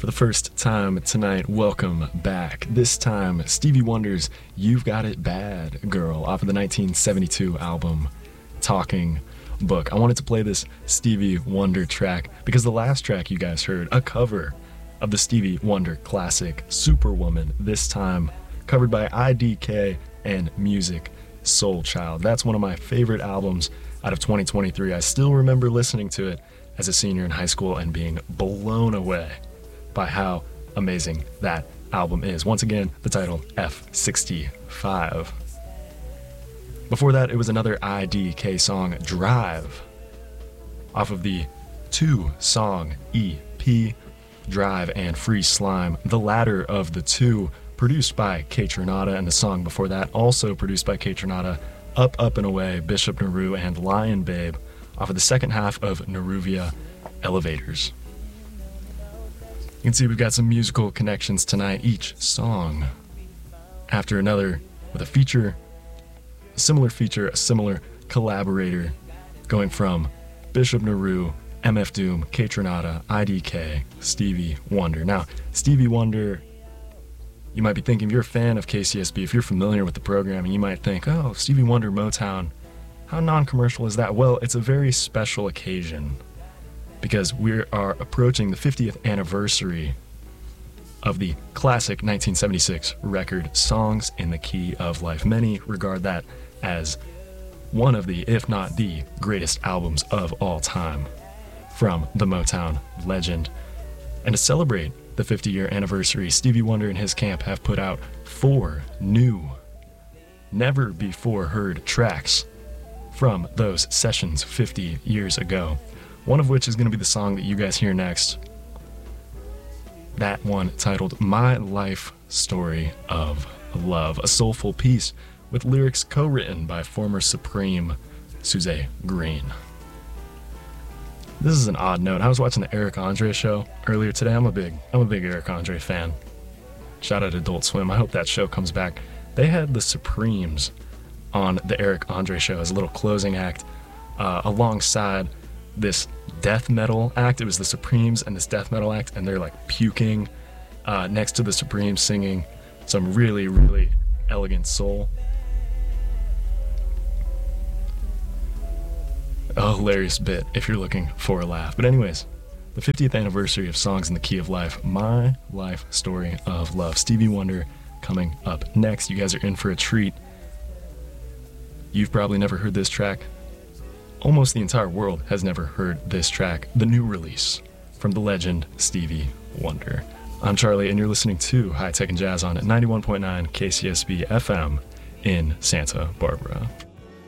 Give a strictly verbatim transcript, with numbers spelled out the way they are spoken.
For the first time tonight, welcome back. This time, Stevie Wonder's You've Got It Bad, Girl, off of the nineteen seventy-two album Talking Book. I wanted to play this Stevie Wonder track because the last track you guys heard, a cover of the Stevie Wonder classic Superwoman, this time covered by I D K and Musiq Soulchild. That's one of my favorite albums out of twenty twenty-three. I still remember listening to it as a senior in high school and being blown away by how amazing that album is. Once again, the title F sixty-five. Before that, it was another I D K song, Drive, off of the two-song E P, Drive and Free Slime, the latter of the two produced by Kaytranada, and the song before that also produced by Kaytranada, Up, Up and Away, Bishop Nehru, and Lion Babe, off of the second half of Neruvia, Elevators. You can see we've got some musical connections tonight, each song after another, with a feature, a similar feature, a similar collaborator, going from Bishop Nehru, M F Doom, Kaytranada, I D K, Stevie Wonder. Now, Stevie Wonder, you might be thinking, if you're a fan of K C S B, if you're familiar with the programming, you might think, oh, Stevie Wonder, Motown, how non-commercial is that? Well, it's a very special occasion because we are approaching the fiftieth anniversary of the classic nineteen seventy-six record Songs in the Key of Life. Many regard that as one of the, if not the, greatest albums of all time from the Motown legend. And to celebrate the fifty-year anniversary, Stevie Wonder and his camp have put out four new, never-before-heard tracks from those sessions fifty years ago. One of which is going to be the song that you guys hear next. That one titled My Life Story of Love, a soulful piece with lyrics co-written by former Supreme Suze Green. This is an odd note. I was watching the Eric Andre show earlier today. I'm a big, I'm a big Eric Andre fan. Shout out Adult Swim. I hope that show comes back. They had the Supremes on the Eric Andre show as a little closing act, uh, alongside this death metal act. It was the Supremes and this death metal act, and they're like puking uh, next to the Supremes, singing some really, really elegant soul. A hilarious bit if you're looking for a laugh. But anyways, the fiftieth anniversary of Songs in the Key of Life, My Life Story of Love. Stevie Wonder coming up next. You guys are in for a treat. You've probably never heard this track. Almost the entire world has never heard this track, the new release from the legend Stevie Wonder. I'm Charlie, and you're listening to High Tech and Jazz on ninety-one point nine K C S B F M in Santa Barbara.